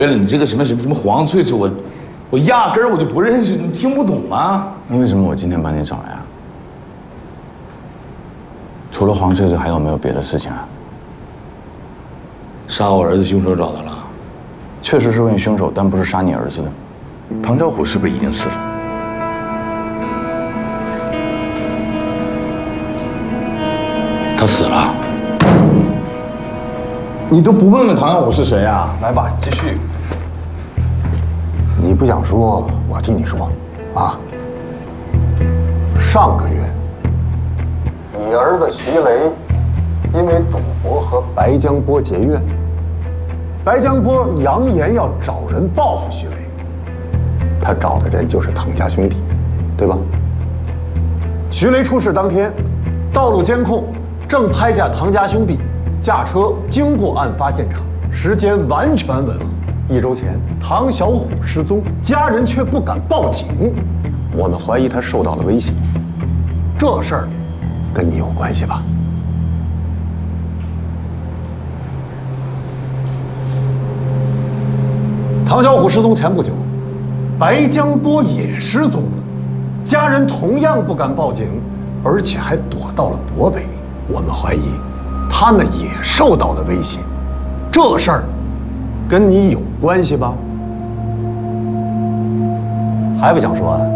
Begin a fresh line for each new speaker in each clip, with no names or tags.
对了，你这个什么黄翠翠，我压根儿我就不认识，你听不懂吗？
那为什么我今天把你找来啊？除了黄翠翠，还有没有别的事情啊？
杀我儿子凶手找到了？
确实是问凶手，但不是杀你儿子的。
唐小虎是不是已经死了？
他死了。
你都不问问唐小虎是谁啊？来吧，继续。
你不想说，我替你说，啊。上个月，你儿子徐雷因为赌博和白江波结怨，白江波扬言要找人报复徐雷，他找的人就是唐家兄弟，对吧？徐雷出事当天，道路监控正拍下唐家兄弟驾车经过案发现场，时间完全吻合。1周前，唐小虎失踪，家人却不敢报警，我们怀疑他受到了威胁。这事儿跟你有关系吧？唐小虎失踪前不久，白江波也失踪了，家人同样不敢报警，而且还躲到了渤北。我们怀疑，他们也受到了威胁。这事儿跟你有关系吧？还不想说啊？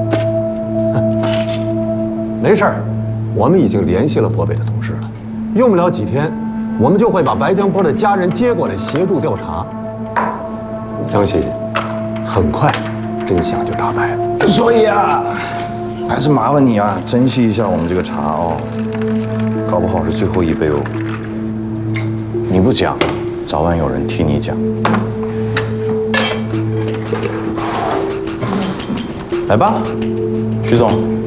没事儿，我们已经联系了渤北的同事了，用不了几天，我们就会把白江波的家人接过来协助调查。相信很快真相就大白了。
所以啊，还是麻烦你啊，珍惜一下我们这个茶哦，搞不好是最后一杯哦。你不讲，早晚有人替你讲。来吧，徐总。